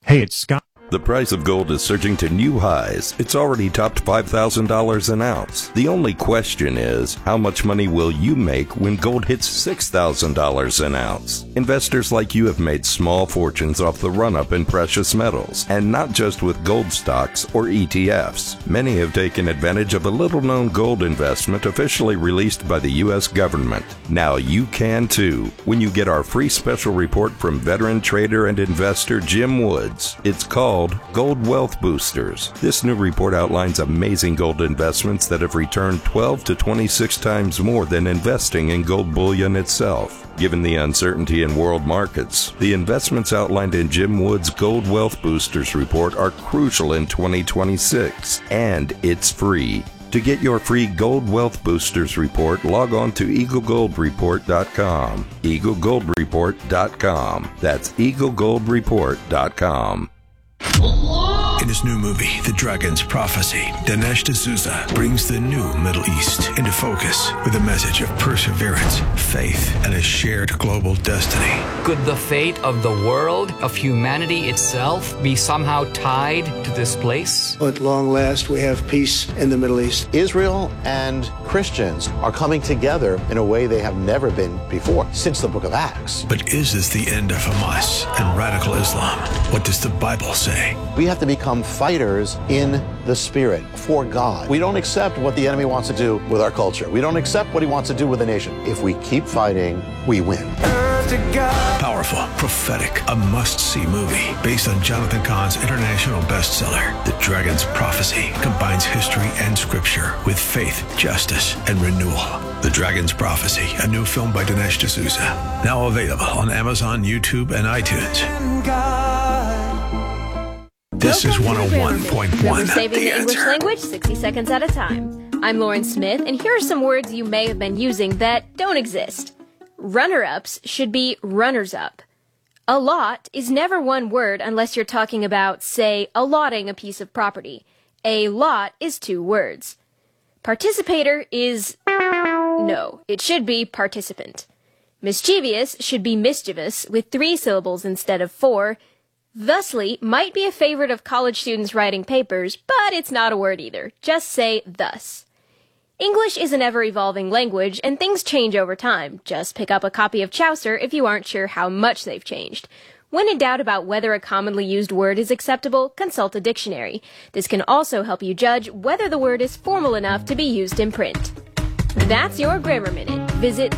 Hey, it's Scott. The price of gold is surging to new highs. It's already topped $5,000 an ounce. The only question is, how much money will you make when gold hits $6,000 an ounce? Investors like you have made small fortunes off the run-up in precious metals, and not just with gold stocks or ETFs. Many have taken advantage of a little-known gold investment officially released by the U.S. government. Now you can too, when you get our free special report from veteran trader and investor Jim Woods. It's called Gold Wealth Boosters. This new report outlines amazing gold investments that have returned 12 to 26 times more than investing in gold bullion itself. Given the uncertainty in world markets, the investments outlined in Jim Woods' Gold Wealth Boosters report are crucial in 2026, and it's free. To get your free Gold Wealth Boosters report, log on to EagleGoldReport.com. EagleGoldReport.com. That's EagleGoldReport.com. In his new movie, The Dragon's Prophecy, Dinesh D'Souza brings the new Middle East into focus with a message of perseverance, faith, and a shared global destiny. Could the fate of the world, of humanity itself, be somehow tied to this place? At long last, we have peace in the Middle East. Israel and Christians are coming together in a way they have never been before, since the book of Acts. But is this the end of Hamas and radical Islam? What does the Bible say? We have to become fighters in the spirit for God. We don't accept what the enemy wants to do with our culture. We don't accept what he wants to do with the nation. If we keep fighting, we win. Powerful, prophetic, a must-see movie based on Jonathan Cahn's international bestseller, The Dragon's Prophecy, combines history and scripture with faith, justice, and renewal. The Dragon's Prophecy, a new film by Dinesh D'Souza, now available on Amazon, YouTube, and iTunes. This is 101.1. Saving The the English Answer. language 60 seconds at a time. I'm Lauren Smith, and here are some words you may have been using that don't exist. Runner-ups should be runners-up. A lot is never one word unless you're talking about, say, allotting a piece of property. A lot is two words. Participator is... no, it should be participant. Mischievous should be mischievous with 3 syllables instead of 4. Thusly might be a favorite of college students writing papers, but it's not a word either. Just say thus. English is an ever-evolving language, and things change over time. Just pick up a copy of Chaucer if you aren't sure how much they've changed. When in doubt about whether a commonly used word is acceptable, consult a dictionary. This can also help you judge whether the word is formal enough to be used in print. That's your Grammar Minute. Visit